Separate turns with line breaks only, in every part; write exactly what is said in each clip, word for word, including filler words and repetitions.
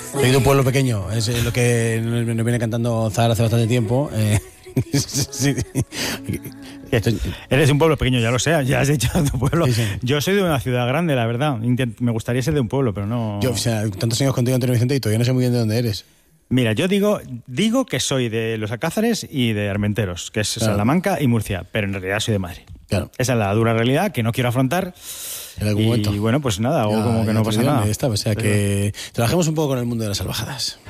Soy de un pueblo pequeño, es lo que nos viene cantando Zahara hace bastante tiempo. Eh, sí.
Eres de un pueblo pequeño, ya lo sé, ya has dicho de un pueblo.
Sí, sí.
Yo soy de una ciudad grande, la verdad. Intent- me gustaría ser de un pueblo, pero no...
Yo, o sea, tantos años contigo, Antonio Vicente, y todavía no sé muy bien de dónde eres.
Mira, yo digo digo que soy de los Alcázares y de Armenteros, que es
Claro.
Salamanca y Murcia, pero en realidad soy de Madrid.
Claro.
Esa es la dura realidad que no quiero afrontar.
En algún
y
momento.
bueno, pues nada, hago
Ya,
como que
ya
no
te
pasa
dirán,
nada.
ahí está, o sea que trabajemos un poco con el mundo de las salvajadas.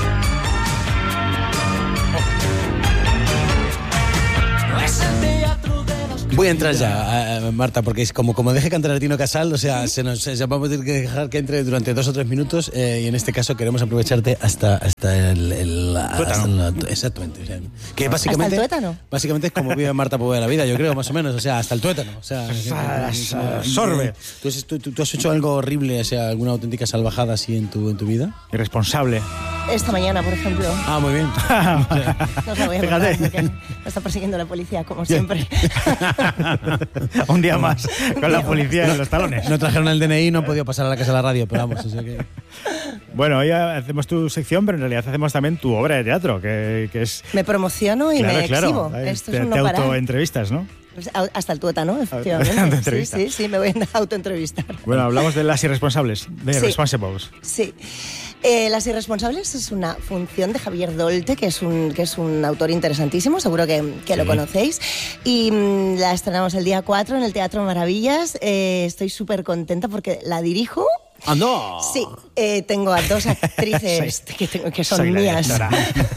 Voy a entrar ya, a, a, Marta, porque es como, como deje cantar a Tino Casal, o sea, se nos se, vamos a tener que dejar que entre durante dos o tres minutos eh, y en este caso queremos aprovecharte hasta, hasta el... el hasta la, exactamente. O sea, que básicamente,
¿Hasta el tuétano?
Básicamente es como vive Marta Poveda la vida, yo creo, más o menos, o sea, hasta el tuétano. O sea,
sorbe.
¿Tú has, tú, tú has hecho algo horrible, o sea, alguna auténtica salvajada así en tu, en tu vida?
Irresponsable.
Esta mañana, por ejemplo.
Ah, muy bien.
No os la voy a contar porque me está persiguiendo la policía, como siempre.
Un día más con la policía en los talones.
No trajeron el D N I, no han podido pasar a la casa de la radio, pero vamos, o sea que...
Bueno, hoy hacemos tu sección, pero en realidad hacemos también tu obra de teatro, que, que es...
Me promociono y
claro,
me
claro.
exhibo.
Te,
Esto
te,
es un
te
no parar.
autoentrevistas, ¿no?
Pues, hasta el tuétano, efectivamente. Sí, sí, sí, me voy a autoentrevistar.
Bueno, hablamos de las irresponsables, de
Sí.
Responsibles.
Sí. Eh, Las Irresponsables es una función de Javier Dolte, que es un, que es un autor interesantísimo, seguro que, que
Sí.
lo conocéis. Y mmm, la estrenamos el día cuatro en el Teatro Maravillas. Eh, estoy súper contenta porque la dirijo.
¡Ah, no!
Sí, eh, tengo a dos actrices
Soy-
que, tengo, que son
Soy la
mías.
directora.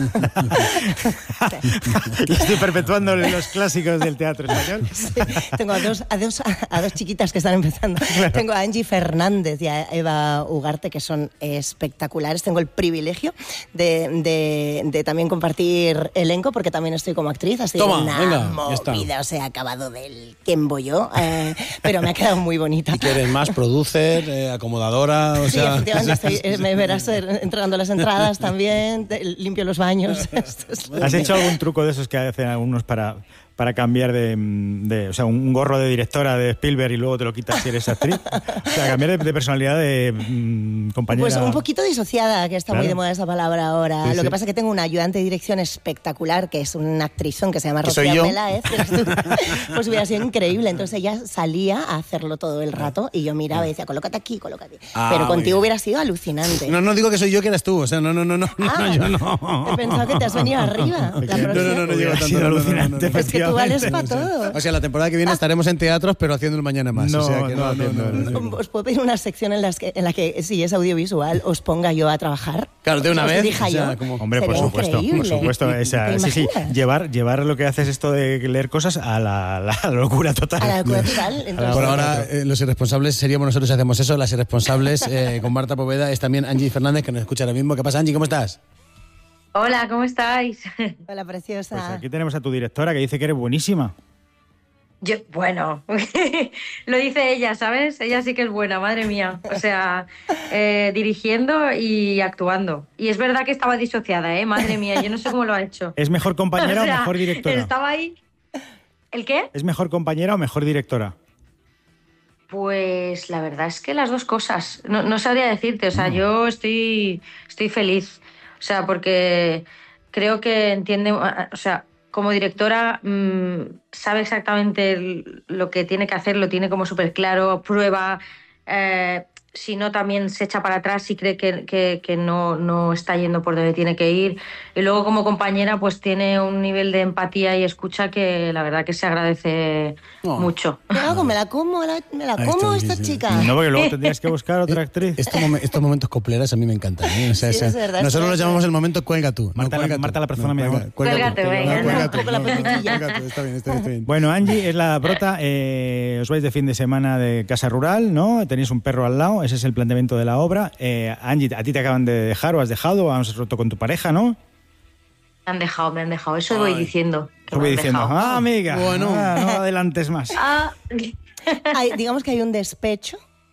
Yo estoy perpetuando los clásicos del teatro español.
Sí, tengo a dos, a, dos, a dos chiquitas que están empezando. Claro. Tengo a Angie Fernández y a Eva Ugarte, que son espectaculares. Tengo el privilegio de, de, de también compartir elenco, porque también estoy como actriz. Ha sido
Toma,
una
venga,
movida, o sea, he acabado del Kembo yo, eh, pero me ha quedado muy bonita.
¿Y que eres más? ¿Producer? Eh, ¿Acomodadora? O
Sí,
sea...
efectivamente, estoy, eh, me verás eh, entregando las entradas también, de, limpio los baños.
¿Has hecho algún truco de esos que hacen algunos para, para cambiar de, de... O sea, un gorro de directora de Spielberg y luego te lo quitas si eres actriz? O sea, cambiar de, de personalidad de mmm, compañera...
Pues un poquito disociada, que está
Claro.
muy de moda esa palabra ahora.
Sí,
Lo
sí.
que pasa es que tengo una ayudante de dirección espectacular, que es una actrizón que se llama
¿Que soy
Rocío
yo?
Peláez. que eres tú. Pues hubiera sido increíble. Entonces ella salía a hacerlo todo el rato y yo miraba y decía, colócate aquí, colócate.
Ah,
Pero
muy
contigo
bien.
hubiera sido alucinante.
No, no digo que soy yo que eras tú, o sea, no, no, no, no,
Ah,
no, yo no.
He pensado que te has venido arriba. La
No, no,
próxima.
no, no llego
Hubiera
tanto.
sido
no, no, no,
alucinante,
no, no.
Es que tú vales
efectivamente.
para todo.
O sea, la temporada que viene estaremos en teatros, pero haciendo el mañana más.
No,
o sea, que
no, haciendo el-
Os puedo pedir una sección en, las que, en la que, si es audiovisual, os ponga yo a trabajar.
Claro, de una
Os
vez,
dirija
o sea,
yo.
como-
Hombre, por
Sería
supuesto, por
increíble.
supuesto. Esa,
¿Te
sí, sí.
imaginas?
Llevar, llevar lo que haces esto de leer cosas a la, la locura total.
A la locura total. Entonces,
Por ahora, eh, los irresponsables seríamos nosotros si hacemos eso. Las irresponsables eh, con Marta Poveda es también Angie Fernández, que nos escucha ahora mismo. ¿Qué pasa, Angie? ¿Cómo estás?
Hola, ¿cómo estáis?
Hola, preciosa.
Pues aquí tenemos a tu directora que dice que eres buenísima.
Yo, bueno, lo dice ella, ¿sabes? Ella sí que es buena, madre mía. O sea, eh, dirigiendo y actuando. Y es verdad que estaba disociada, ¿eh? Madre mía, yo no sé cómo lo ha hecho.
¿Es mejor compañera o,
O sea,
mejor directora?
Estaba ahí... ¿El qué?
¿Es mejor compañera o mejor directora?
Pues la verdad es que las dos cosas. No, no sabría decirte, o sea, yo estoy, estoy feliz. O sea, porque creo que entiende, o sea, como directora mmm, sabe exactamente lo que tiene que hacer, lo tiene como súper claro, prueba, eh, si no también se echa para atrás y cree que, que, que no, no está yendo por donde tiene que ir. Y luego como compañera pues tiene un nivel de empatía y escucha que la verdad que se agradece
Oh.
mucho.
¿Qué hago? ¿Me la como, la- me la
Ahí
como
está,
esta
sí, sí.
chica?
No, porque luego tendrías que buscar otra actriz.
Estos, momen- estos momentos copleras a mí me encantan. ¿eh? O sea,
Sí,
o sea,
es verdad,
nosotros
es
los
verdad.
llamamos el momento cuelga tú.
Marta
no,
la-
cuelga tú.
Marta la persona, mi
cuelga-
amor.
cuelga tú,
Cuélgate,
cuelga-
venga,
cuelga
no.
tú,
Un poco la
cuelga tú,
peluquilla.
cuelga tú, está bien, está bien, está bien.
Bueno, Angie es la prota. Eh, os vais de fin de semana de casa rural, ¿no? Tenéis un perro al lado, ese es el planteamiento de la obra. Eh, Angie, a ti te acaban de dejar o has dejado o has roto con tu pareja, ¿no?
Me han dejado, me han dejado. Eso voy diciendo. que
Os
me
voy
han
diciendo,
dejado.
ah, amiga,
Bueno.
ah, no adelantes más.
Ah,
Hay- digamos que hay un despecho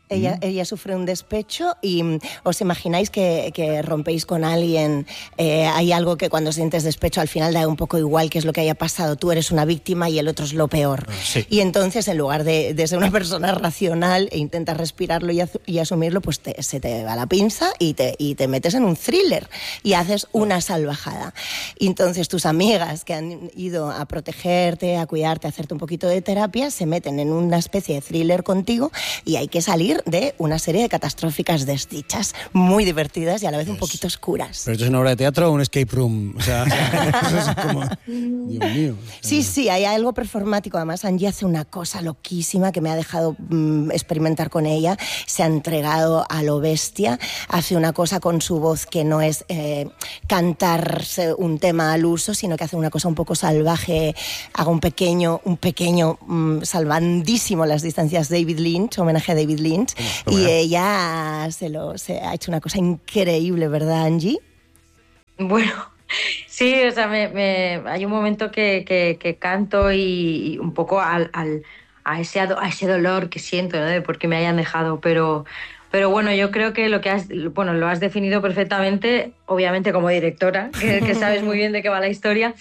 Ella, mm. ella sufre un despecho y os imagináis que, que rompéis con alguien. Eh, hay algo que cuando sientes despecho al final da un poco igual qué es lo que haya pasado. Tú eres una víctima y el otro es lo peor.
Sí.
Y entonces, en lugar de, de ser una persona racional e intentas respirarlo y, y asumirlo, pues te, se te va la pinza y te, y te metes en un thriller y haces una salvajada. Y entonces tus amigas que han ido a protegerte, a cuidarte, a hacerte un poquito de terapia, se meten en una especie de thriller contigo y hay que salir de una serie de catastróficas desdichas muy divertidas y a la vez un poquito oscuras.
¿Pero esto es una obra de teatro o un escape room? O sea, eso es como... Dios mío. O sea,
sí, sí, hay algo performático. Además, Angie hace una cosa loquísima que me ha dejado mmm, experimentar con ella. Se ha entregado a lo bestia. Hace una cosa con su voz que no es eh, cantarse un tema al uso, sino que hace una cosa un poco salvaje. Haga un pequeño, un pequeño, mmm, salvandísimo las distancias David Lynch, homenaje a David Lynch. Y bueno, ella se, lo, se ha hecho una cosa increíble, ¿verdad, Angie?
Bueno, sí, o sea, me, me, hay un momento que, que, que canto y, y un poco al, al, a, ese, a ese dolor que siento, ¿no? De por qué me hayan dejado, pero... Pero bueno, yo creo que lo que has, bueno, lo has definido perfectamente, obviamente como directora, que, que sabes muy bien de qué va la historia,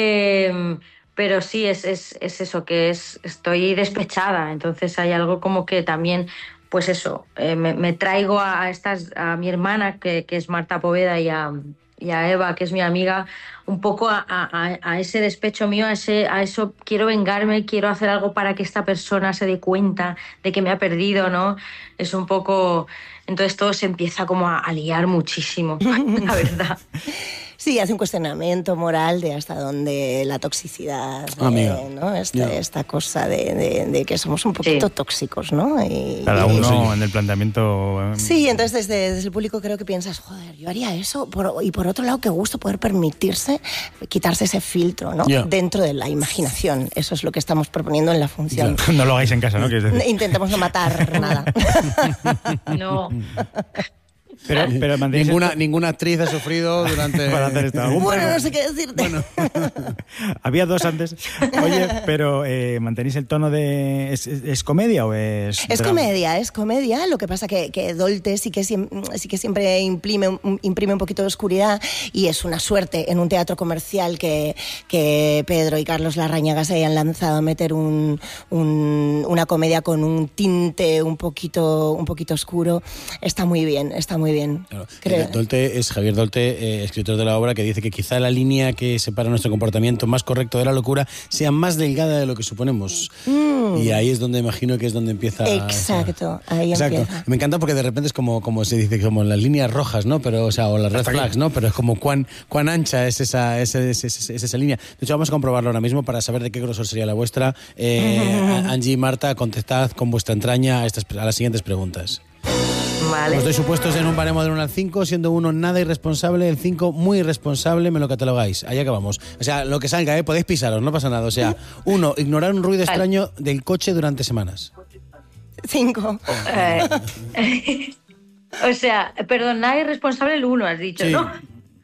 eh, pero sí, es, es, es eso, que es, estoy despechada, entonces hay algo como que también, pues eso, eh, me, me traigo a, a, estas, a mi hermana, que, que es Marta Poveda, y a, y a Eva, que es mi amiga, un poco a, a, a ese despecho mío, a, ese, a eso, quiero vengarme, quiero hacer algo para que esta persona se dé cuenta de que me ha perdido, ¿no? Es un poco... Entonces todo se empieza como a, a liar muchísimo, la verdad.
Sí, hace un cuestionamiento moral de hasta dónde la toxicidad,
ah,
eh, ¿no? Esta, esta cosa de, de, de que somos un poquito sí. tóxicos, ¿no? Y,
Cada uno
y,
en el planteamiento...
Sí, entonces desde, desde el público creo que piensas, joder, yo haría eso. Por, y por otro lado, qué gusto poder permitirse quitarse ese filtro, ¿no? Yeah. Dentro de la imaginación. Eso es lo que estamos proponiendo en la función.
Yeah. No lo hagáis en casa, ¿no?
Intentemos no matar nada.
No.
Pero, pero
ninguna, esto... ninguna actriz ha sufrido durante...
Para hacer esto.
Bueno, no sé qué decirte. Bueno.
Había dos antes. Oye, pero eh, ¿mantenéis el tono de... ¿Es, es, es comedia o es...?
Es drama? comedia, es comedia. Lo que pasa que, que Dolte sí que, sí que siempre imprime, imprime un poquito de oscuridad y es una suerte en un teatro comercial que, que Pedro y Carlos Larrañaga se hayan lanzado a meter un, un, una comedia con un tinte un poquito, un poquito oscuro. Está muy bien, está muy bien.
Claro. Dolte es Javier Dolte, eh, escritor de la obra, que dice que quizá la línea que separa nuestro comportamiento más correcto de la locura sea más delgada de lo que suponemos. Mm. Y ahí es donde imagino que es donde empieza...
Exacto,
o sea,
ahí
exacto.
empieza.
Me encanta porque de repente es como, como se dice, como las líneas rojas, ¿no? Pero, o sea, o las red flags, ¿no? Pero es como cuán, cuán ancha es esa, es, es, es, es esa línea. De hecho, vamos a comprobarlo ahora mismo para saber de qué grosor sería la vuestra. Eh, Angie y Marta, contestad con vuestra entraña a, estas, a las siguientes preguntas.
Vale.
Os doy supuestos en un baremo del uno al cinco, siendo uno nada irresponsable, el cinco muy irresponsable, me lo catalogáis. Ahí acabamos. O sea, lo que salga, ¿eh? Podéis pisaros, no pasa nada. O sea, uno, ignorar un ruido extraño del coche durante semanas.
Cinco.
Eh, o sea, perdón, nada irresponsable el uno, has dicho, sí. ¿no?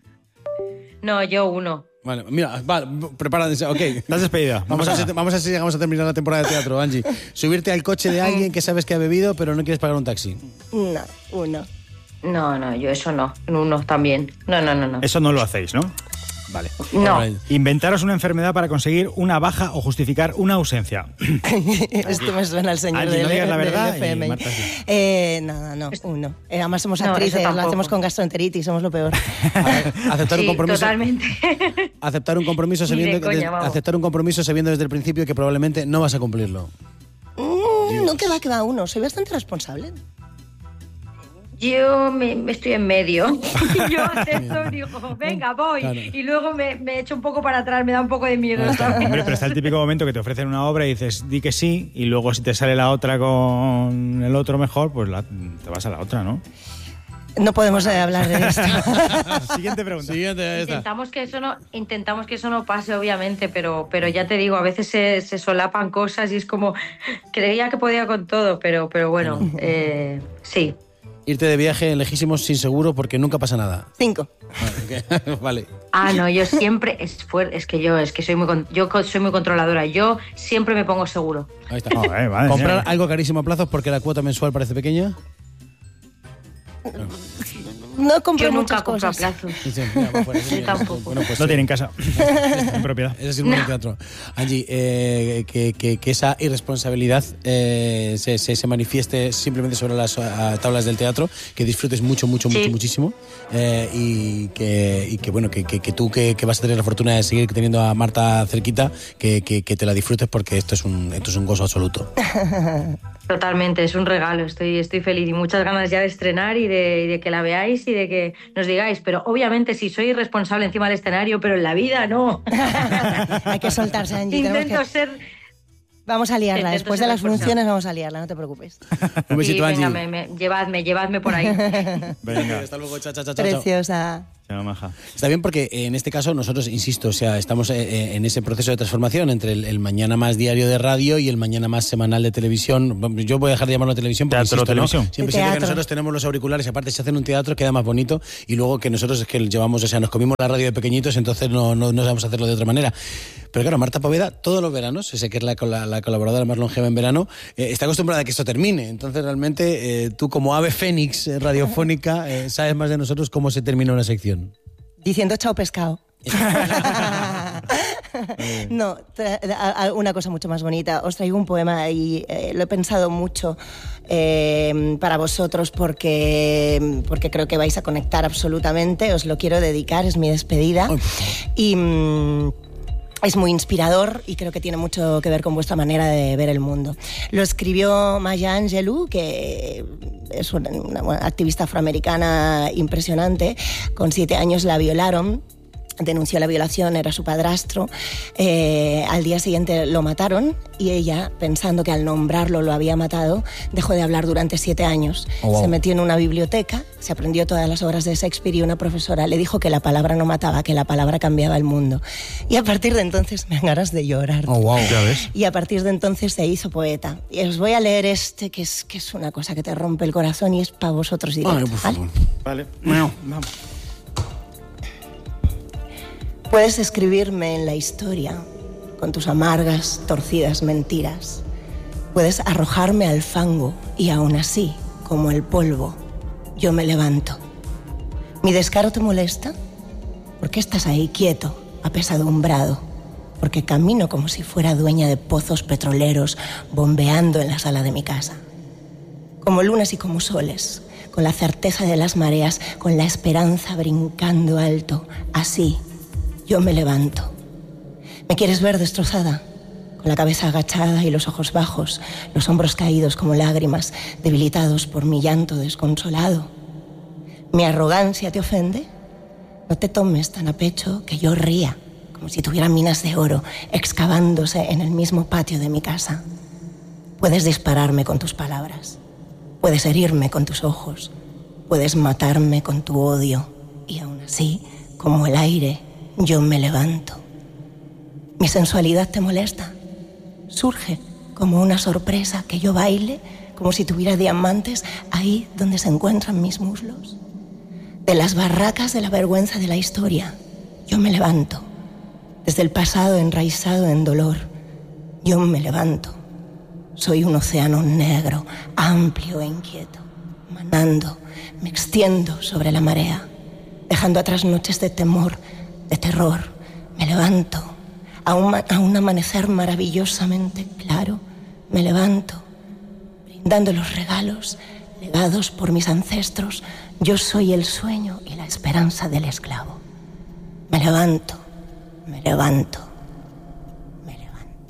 No, yo uno.
Vale, mira, vale, prepárate, ok.
Estás despedida.
Vamos a, ver, vamos a ver si llegamos a terminar la temporada de teatro, Angie. Subirte al coche de alguien que sabes que ha bebido, pero no quieres pagar un taxi.
No, uno.
No, no, yo eso no. Uno también. No, no, no, no.
Eso no lo hacéis, ¿no? Vale.
No.
Inventaros una enfermedad para conseguir una baja o justificar una ausencia.
Esto me suena al señor
Angie,
del,
no digas la verdad,
del F M.
Marta, sí.
eh, no, no, uno. Eh, además somos actrices, no, lo hacemos con gastroenteritis, somos lo peor.
Aceptar
sí,
un compromiso.
Totalmente.
Aceptar un compromiso sabiendo
coña,
que, aceptar un compromiso sabiendo desde el principio que probablemente no vas a cumplirlo.
Mm, no, que va, que va uno. Soy bastante responsable.
Yo me, me estoy en medio. Yo acepto, digo, venga, voy. Claro. Y luego me, me echo un poco para atrás, me da un poco de miedo.
Ah, hombre, pero está el típico momento que te ofrecen una obra y dices, di que sí, y luego si te sale la otra con el otro mejor, pues la, te vas a la otra, ¿no?
No podemos eh, hablar de esto.
Siguiente pregunta.
Siguiente,
intentamos que eso no, intentamos que eso no pase, obviamente, pero, pero ya te digo, a veces se, se solapan cosas y es como, creía que podía con todo, pero, pero bueno, eh, sí.
Irte de viaje lejísimos sin seguro porque nunca pasa nada.
Cinco.
Vale. Okay. Vale.
Ah, no, yo siempre es fuerte, es que yo es que soy muy con- yo co- soy muy controladora. Yo siempre me pongo seguro.
Ahí está.
Joder, madre
Comprar
mía.
algo carísimo a plazos porque la cuota mensual parece pequeña.
No compro
Yo
muchas
nunca compro a
cosas.
plazos.
Sí, sí, mira, pues, pues,
Yo
mira,
tampoco.
Bueno, pues,
No
sí.
tiene en casa, en propiedad.
Eso sí, un buen teatro. Angie, eh, que, que, que esa irresponsabilidad eh, se, se, se manifieste simplemente sobre las a, tablas del teatro, que disfrutes mucho, mucho,
Sí.
mucho, muchísimo, eh, y, que, y que bueno, que, que, que tú que, que vas a tener la fortuna de seguir teniendo a Marta cerquita, que, que, que te la disfrutes porque esto es un, esto es un gozo absoluto.
Totalmente, es un regalo, estoy, estoy feliz y muchas ganas ya de estrenar y de, y de que la veáis y de que nos digáis, pero obviamente si soy irresponsable encima del escenario, pero en la vida no.
Hay que soltarse, Angie. tenemos
Intento
que-
ser...
Vamos a liarla.
Intento
Después
ser
de las
responsable.
funciones vamos a liarla, no te preocupes.
Un besito,
Sí, venga,
Angie.
me, me- llevadme, llevadme por ahí.
Venga,
Hasta luego, chao, chao, chao, chao.
Preciosa.
chao, maja.
Está bien porque eh, en este caso nosotros, insisto, o sea, estamos eh, eh, en ese proceso de transformación entre el, el mañana más diario de radio y el mañana más semanal de televisión. Yo voy a dejar de llamarlo televisión porque
Teatro,
insisto, ¿no?
televisión.
Siempre
De
siento que
teatro.
nosotros tenemos los auriculares y aparte se hace en un teatro queda más bonito y luego que nosotros es que llevamos, o sea, nos comimos la radio de pequeñitos, entonces no, no, no sabemos hacerlo de otra manera. Pero claro, Marta Poveda, todos los veranos, sé que es la, la, la colaboradora más longeva en verano, eh, está acostumbrada a que esto termine. Entonces realmente eh, tú como ave fénix eh, radiofónica eh, sabes más de nosotros cómo se termina una sección.
Diciendo chao pescado. No, tra- a- a- una cosa mucho más bonita. Os traigo un poema y eh, lo he pensado mucho eh, para vosotros porque, porque creo que vais a conectar absolutamente. Os lo quiero dedicar, es mi despedida.
Ay, por favor.
Y mm, es muy inspirador y creo que tiene mucho que ver con vuestra manera de ver el mundo. Lo escribió Maya Angelou, que es una, una activista afroamericana impresionante. Con siete años la violaron. Denunció la violación, era su padrastro. Eh, al día siguiente lo mataron y ella, pensando que al nombrarlo lo había matado, dejó de hablar durante siete años.
Oh, wow.
Se metió en una biblioteca, se aprendió todas las obras de Shakespeare y una profesora le dijo que la palabra no mataba, que la palabra cambiaba el mundo. Y a partir de entonces me dan ganas de llorar.
Oh, wow.
Ya ves.
Y a partir de entonces se hizo poeta. Y os voy a leer este, que es, que es una cosa que te rompe el corazón y es para vosotros directo.
Ay, por
¿vale?
favor.
Vale.
Miau.
Vamos.
Puedes escribirme en la historia con tus amargas, torcidas mentiras. Puedes arrojarme al fango y aún así, como el polvo, yo me levanto. ¿Mi descaro te molesta? ¿Por qué estás ahí quieto, apesadumbrado? Porque camino como si fuera dueña de pozos petroleros bombeando en la sala de mi casa. Como lunas y como soles, con la certeza de las mareas, con la esperanza brincando alto, así yo me levanto. ¿Me quieres ver destrozada? Con la cabeza agachada y los ojos bajos, los hombros caídos como lágrimas, debilitados por mi llanto desconsolado. ¿Mi arrogancia te ofende? No te tomes tan a pecho que yo ría, como si tuviera minas de oro excavándose en el mismo patio de mi casa. Puedes dispararme con tus palabras, puedes herirme con tus ojos, puedes matarme con tu odio, y aún así, como el aire, yo me levanto. ¿Mi sensualidad te molesta? Surge como una sorpresa que yo baile como si tuviera diamantes ahí donde se encuentran mis muslos. De las barracas de la vergüenza de la historia, yo me levanto. Desde el pasado enraizado en dolor, yo me levanto. Soy un océano negro, amplio e inquieto, manando, me extiendo sobre la marea, dejando atrás noches de temor, de terror. Me levanto. A un, a un amanecer maravillosamente claro, me levanto, brindando los regalos legados por mis ancestros. Yo soy el sueño y la esperanza del esclavo. Me levanto, me levanto, me levanto.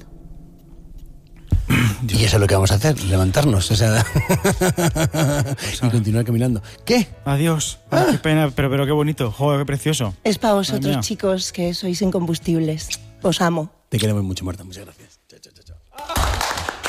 Y eso es lo que vamos a hacer, levantarnos, o sea, y continuar caminando. ¿Qué?
Adiós. Ay, qué pena, pero, pero qué bonito. Joder, qué precioso.
Es para
Madre
vosotros,
mía.
chicos, que sois incombustibles. Os amo.
Te queremos mucho, Marta, muchas gracias.